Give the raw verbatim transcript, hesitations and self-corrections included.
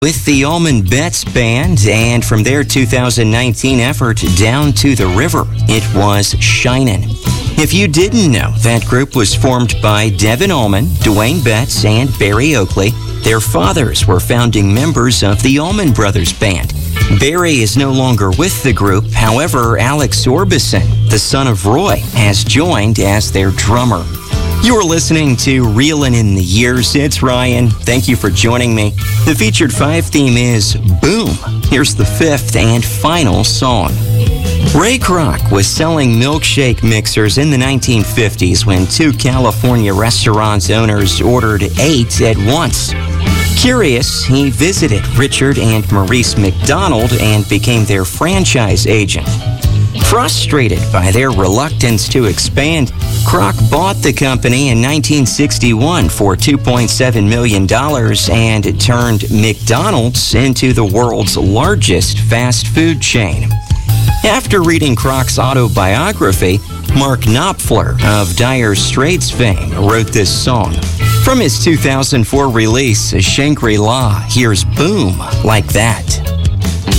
with the Allman Betts Band, and from their two thousand nineteen effort, Down to the River, it was Shinin'. If you didn't know, that group was formed by Devin Allman, Dwayne Betts, and Barry Oakley. Their fathers were founding members of the Allman Brothers Band. Barry is no longer with the group. However, Alex Orbison, the son of Roy, has joined as their drummer. You're listening to Reelin' in the Years. It's Ryan. Thank you for joining me. The featured five theme is Boom. Here's the fifth and final song. Ray Kroc was selling milkshake mixers in the nineteen fifties when two California restaurant owners ordered eight at once. Curious, he visited Richard and Maurice McDonald and became their franchise agent. Frustrated by their reluctance to expand, Kroc bought the company in nineteen sixty-one for two point seven million dollars and turned McDonald's into the world's largest fast food chain. After reading Kroc's autobiography, Mark Knopfler of Dire Straits fame wrote this song. From his two thousand four release, Shangri-La, here's Boom Like That.